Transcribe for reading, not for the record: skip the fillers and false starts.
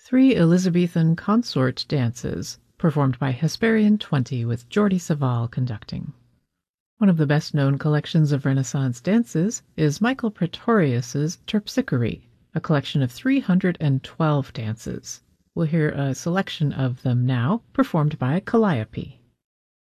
Three Elizabethan consort dances, performed by Hesperian 20 with Jordi Savall conducting. One of the best-known collections of Renaissance dances is Michael Praetorius's Terpsichore, a collection of 312 dances. We'll hear a selection of them now, performed by Calliope.